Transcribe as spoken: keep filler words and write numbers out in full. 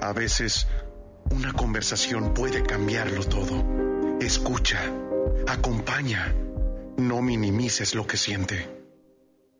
A veces, una conversación puede cambiarlo todo. Escucha, acompaña, no minimices lo que siente.